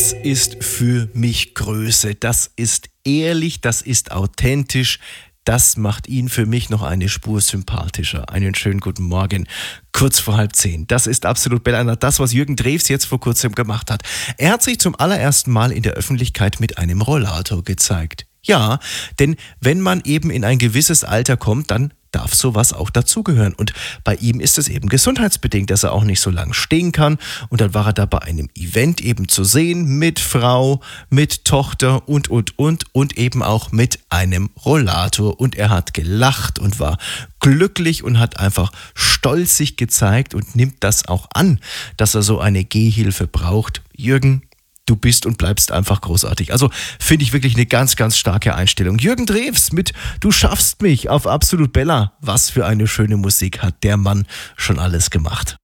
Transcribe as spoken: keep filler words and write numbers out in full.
Das ist für mich Größe, das ist ehrlich, das ist authentisch, das macht ihn für mich noch eine Spur sympathischer. Einen schönen guten Morgen, kurz vor halb zehn. Das ist absolut Bellana, das, was Jürgen Drews jetzt vor kurzem gemacht hat. Er hat sich zum allerersten Mal in der Öffentlichkeit mit einem Rollator gezeigt. Ja, denn wenn man eben in ein gewisses Alter kommt, dann darf sowas auch dazugehören. Und bei ihm ist es eben gesundheitsbedingt, dass er auch nicht so lange stehen kann. Und dann war er da bei einem Event eben zu sehen mit Frau, mit Tochter und, und, und und eben auch mit einem Rollator. Und er hat gelacht und war glücklich und hat einfach stolz sich gezeigt und nimmt das auch an, dass er so eine Gehhilfe braucht. Jürgen, du bist und bleibst einfach großartig. Also finde ich wirklich eine ganz, ganz starke Einstellung. Jürgen Drews mit Du schaffst mich auf Absolut Bella. Was für eine schöne Musik hat der Mann schon alles gemacht.